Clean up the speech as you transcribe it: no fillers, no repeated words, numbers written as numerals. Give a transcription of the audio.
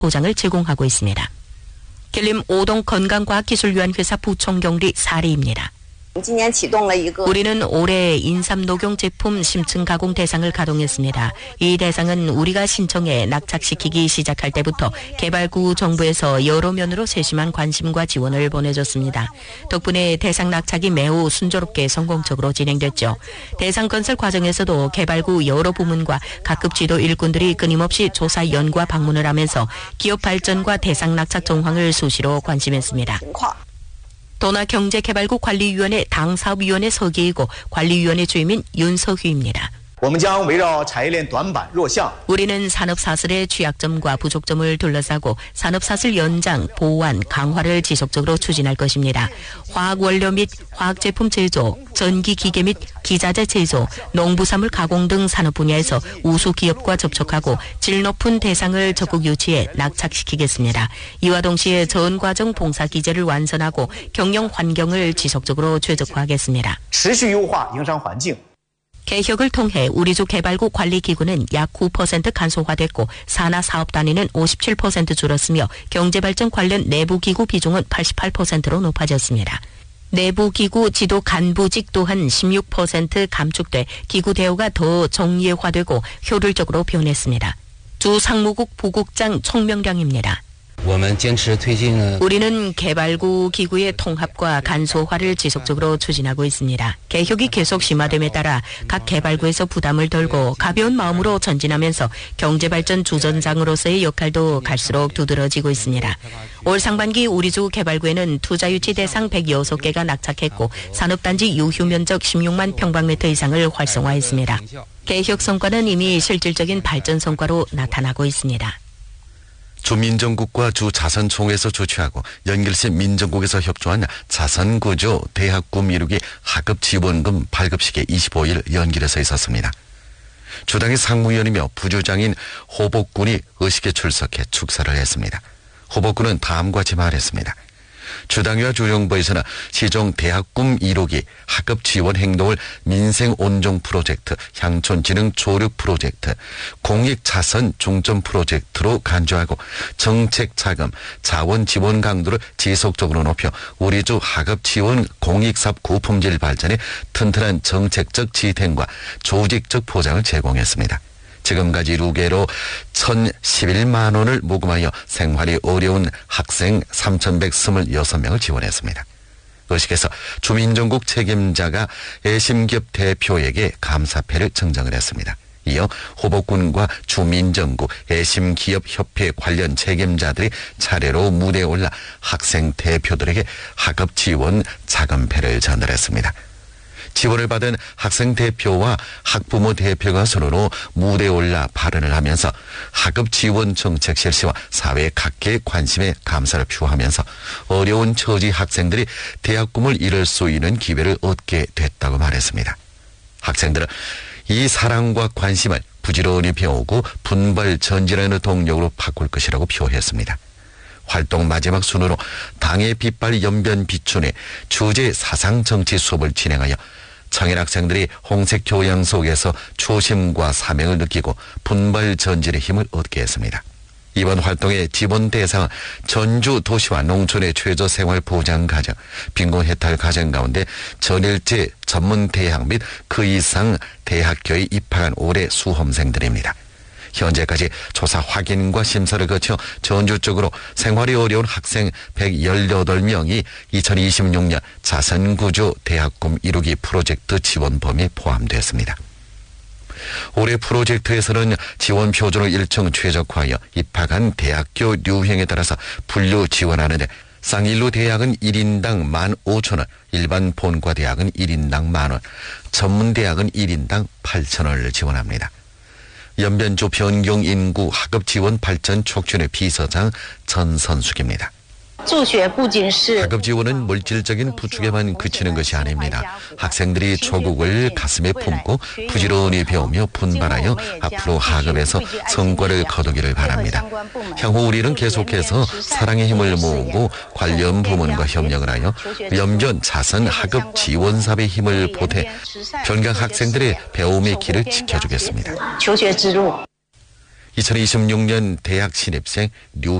보장을 제공하고 있습니다. 길림 오동건강과학기술유한회사 부총경리 사리입니다. 우리는 올해 인삼 녹용 제품 심층 가공 대상을 가동했습니다. 이 대상은 우리가 신청해 낙착시키기 시작할 때부터 개발구 정부에서 여러 면으로 세심한 관심과 지원을 보내줬습니다. 덕분에 대상 낙착이 매우 순조롭게 성공적으로 진행됐죠. 대상 건설 과정에서도 개발구 여러 부문과 각급 지도 일꾼들이 끊임없이 조사 연구와 방문을 하면서 기업 발전과 대상 낙착 정황을 수시로 관심했습니다. 도나경제개발구 관리위원회 당사업위원회 서기이고 관리위원회 주임인 윤석휘입니다. 우리는 산업사슬의 취약점과 부족점을 둘러싸고 산업사슬 연장, 보완, 강화를 지속적으로 추진할 것입니다. 화학원료 및 화학제품 제조, 전기기계 및 기자재 제조, 농부산물 가공 등 산업 분야에서 우수 기업과 접촉하고 질 높은 대상을 적극 유치해 낙착시키겠습니다. 이와 동시에 전 과정 봉사 기제를 완선하고 경영 환경을 지속적으로 최적화하겠습니다. 개혁을 통해 우리주 개발구 관리기구는 약 9% 간소화됐고 산하 사업 단위는 57% 줄었으며 경제발전 관련 내부기구 비중은 88%로 높아졌습니다. 내부기구 지도 간부직 또한 16% 감축돼 기구 대우가 더 정예화되고 효율적으로 변했습니다. 주 상무국 부국장 총명량입니다. 우리는 개발구 기구의 통합과 간소화를 지속적으로 추진하고 있습니다. 개혁이 계속 심화됨에 따라 각 개발구에서 부담을 덜고 가벼운 마음으로 전진하면서 경제발전 주전장으로서의 역할도 갈수록 두드러지고 있습니다. 올 상반기 우리주 개발구에는 투자유치 대상 106개가 낙착했고 산업단지 유휴면적 16만 평방미터 이상을 활성화했습니다. 개혁 성과는 이미 실질적인 발전 성과로 나타나고 있습니다. 주민정국과 주자선총회에서 주최하고 연결시 민정국에서 협조한 자선구조 대학꿈 이루기 하급지원금 발급식에 25일 연길에서 있었습니다. 주당의 상무위원이며 부주장인 호복군이 의식에 출석해 축사를 했습니다. 호복군은 다음과 같이 말했습니다. 주당위와 주정부에서는 시정 대학꿈 이루기 학급 지원 행동을 민생 온종 프로젝트, 향촌 지능 조력 프로젝트, 공익 자선 중점 프로젝트로 간주하고 정책 자금, 자원 지원 강도를 지속적으로 높여 우리주 학급 지원 공익사업 고품질 발전에 튼튼한 정책적 지탱과 조직적 보장을 제공했습니다. 지금까지 루게로 1,011만 원을 모금하여 생활이 어려운 학생 3,126명을 지원했습니다. 의식에서 주민정국 책임자가 애심기업 대표에게 감사패를 증정을 했습니다. 이어 호복군과 주민정국 애심기업협회 관련 책임자들이 차례로 무대에 올라 학생 대표들에게 학업지원 자금패를 전달했습니다. 지원을 받은 학생 대표와 학부모 대표가 서로 무대에 올라 발언을 하면서 학업 지원 정책 실시와 사회 각계의 관심에 감사를 표하면서 어려운 처지 학생들이 대학 꿈을 이룰 수 있는 기회를 얻게 됐다고 말했습니다. 학생들은 이 사랑과 관심을 부지런히 배우고 분발 전진하는 동력으로 바꿀 것이라고 표했습니다. 활동 마지막 순으로 당의 빛발 연변 비춘의 주제 사상 정치 수업을 진행하여 청일 학생들이 홍색 교양 속에서 초심과 사명을 느끼고 분발 전진의 힘을 얻게 했습니다. 이번 활동의 지원 대상은 전주 도시와 농촌의 최저 생활 보장 가정, 빈곤 해탈 가정 가운데 전일제 전문 대학 및 그 이상 대학교에 입학한 올해 수험생들입니다. 현재까지 조사 확인과 심사를 거쳐 전주 쪽으로 생활이 어려운 학생 118명이 2026년 자선구조 대학꿈 이루기 프로젝트 지원 범위에 포함됐습니다. 올해 프로젝트에서는 지원 표준을 일정 최적화하여 입학한 대학교 류행에 따라서 분류 지원하는데 쌍일루 대학은 1인당 15,000원, 일반 본과 대학은 1인당 10,000원, 전문대학은 1인당 8,000원을 지원합니다. 연변조 변경 인구 학업 지원 발전 촉진의 비서장 전선숙입니다. 학업 지원은 물질적인 부축에만 그치는 것이 아닙니다. 학생들이 조국을 가슴에 품고 부지런히 배우며 분발하여 앞으로 학업에서 성과를 거두기를 바랍니다. 향후 우리는 계속해서 사랑의 힘을 모으고 관련 부문과 협력을 하여 연변 자선 학업 지원 사업의 힘을 보태 변경 학생들의 배움의 길을 지켜주겠습니다. 2026년 대학 신입생